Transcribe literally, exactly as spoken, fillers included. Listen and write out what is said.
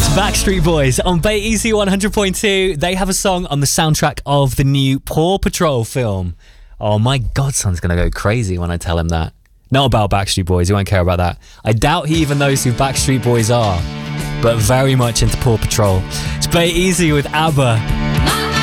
Backstreet Boys on Bay Easy one hundred point two. They have a song on the soundtrack of the new Paw Patrol film. Oh, my godson's going to go crazy when I tell him that. Not about Backstreet Boys, he won't care about that. I doubt he even knows who Backstreet Boys are, but very much into Paw Patrol. It's Bay Easy with ABBA.